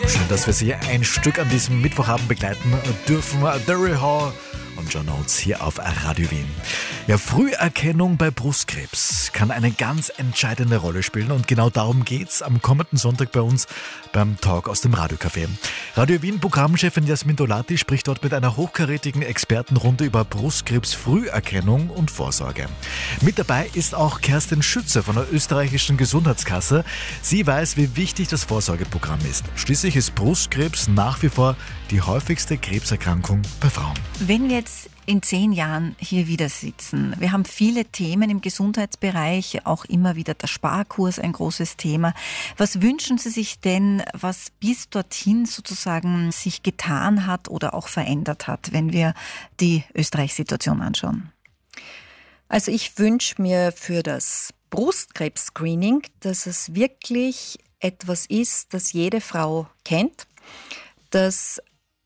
Schön, dass wir Sie ein Stück an diesem Mittwochabend begleiten dürfen. Daryl Hall und John Oates hier auf Radio Wien. Ja, Früherkennung bei Brustkrebs kann eine ganz entscheidende Rolle spielen und genau darum geht's am kommenden Sonntag bei uns beim Talk aus dem Radiocafé. Radio Wien Programmchefin Jasmin Dolati spricht dort mit einer hochkarätigen Expertenrunde über Brustkrebs-Früherkennung und Vorsorge. Mit dabei ist auch Kerstin Schütze von der österreichischen Gesundheitskasse. Sie weiß, wie wichtig das Vorsorgeprogramm ist. Schließlich ist Brustkrebs nach wie vor die häufigste Krebserkrankung bei Frauen. Wenn wir jetzt in 10 Jahren hier wieder sitzen, wir haben viele Themen im Gesundheitsbereich, auch immer wieder der Sparkurs ein großes Thema. Was wünschen Sie sich denn, was bis dorthin sozusagen sich getan hat oder auch verändert hat, wenn wir die Österreich-Situation anschauen? Also ich wünsche mir für das Brustkrebs-Screening, dass es wirklich etwas ist, das jede Frau kennt, das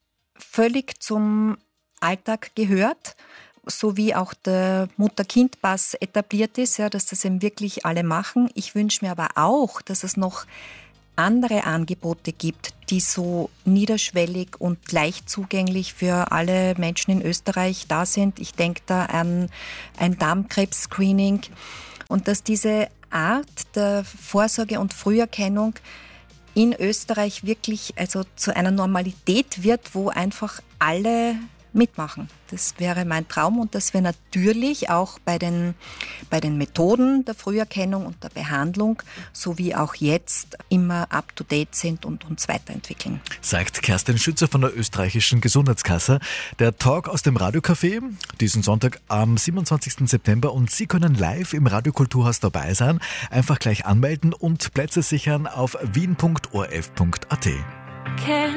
völlig zum Alltag gehört, so wie auch der Mutter-Kind-Pass etabliert ist, ja, dass das eben wirklich alle machen. Ich wünsche mir aber auch, dass es noch andere Angebote gibt, die so niederschwellig und leicht zugänglich für alle Menschen in Österreich da sind. Ich denke da an ein Darmkrebs-Screening und dass diese Art der Vorsorge und Früherkennung in Österreich wirklich also zu einer Normalität wird, wo einfach alle mitmachen. Das wäre mein Traum und dass wir natürlich auch bei den Methoden der Früherkennung und der Behandlung sowie auch jetzt immer up-to-date sind und uns weiterentwickeln. Sagt Kerstin Schütze von der österreichischen Gesundheitskasse. Der Talk aus dem Radiocafé, diesen Sonntag am 27. September und Sie können live im Radiokulturhaus dabei sein. Einfach gleich anmelden und Plätze sichern auf wien.orf.at.